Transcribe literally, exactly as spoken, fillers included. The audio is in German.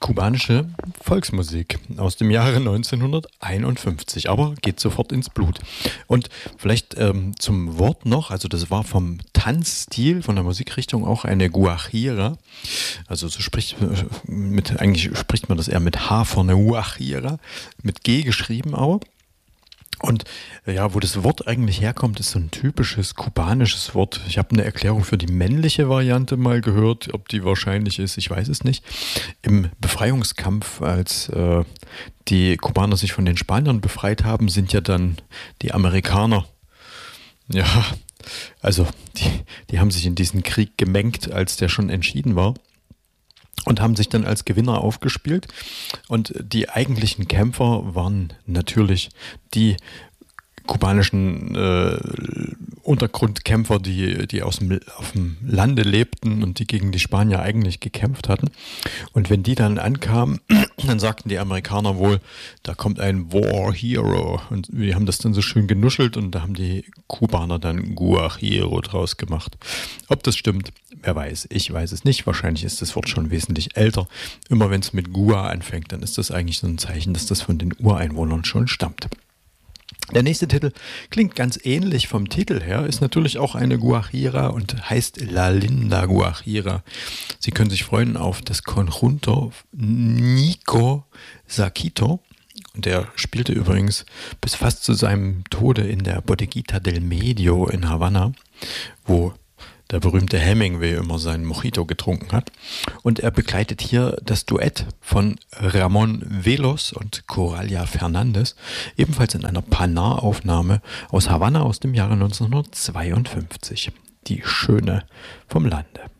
kubanische Volksmusik aus dem Jahre neunzehnhunderteinundfünfzig, aber geht sofort ins Blut. Und vielleicht ähm, zum Wort noch, also das war vom Tanzstil, von der Musikrichtung auch eine Guajira, also so spricht mit, eigentlich spricht man das eher mit H vorne, Guajira, mit G geschrieben aber. Und ja, wo das Wort eigentlich herkommt, ist so ein typisches kubanisches Wort. Ich habe eine Erklärung für die männliche Variante mal gehört, ob die wahrscheinlich ist, ich weiß es nicht. Im Befreiungskampf, als äh, die Kubaner sich von den Spaniern befreit haben, sind ja dann die Amerikaner, ja, also die, die haben sich in diesen Krieg gemengt, als der schon entschieden war. Und haben sich dann als Gewinner aufgespielt. Und die eigentlichen Kämpfer waren natürlich die kubanischen äh, Untergrundkämpfer, die, die aus dem, auf dem Lande lebten und die gegen die Spanier eigentlich gekämpft hatten. Und wenn die dann ankamen, dann sagten die Amerikaner wohl, da kommt ein War Hero. Und wir haben das dann so schön genuschelt und da haben die Kubaner dann Guajiro draus gemacht. Ob das stimmt, wer weiß. Ich weiß es nicht. Wahrscheinlich ist das Wort schon wesentlich älter. Immer wenn es mit Gua anfängt, dann ist das eigentlich so ein Zeichen, dass das von den Ureinwohnern schon stammt. Der nächste Titel klingt ganz ähnlich vom Titel her, ist natürlich auch eine Guajira und heißt La Linda Guajira. Sie können sich freuen auf das Conjunto Nico Saquito. Der spielte übrigens bis fast zu seinem Tode in der Bodeguita del Medio in Havanna, wo der berühmte Hemingway immer seinen Mojito getrunken hat. Und er begleitet hier das Duett von Ramon Velos und Coralia Fernandez, ebenfalls in einer Panar-Aufnahme aus Havanna aus dem Jahre neunzehnhundertzweiundfünfzig. Die Schöne vom Lande.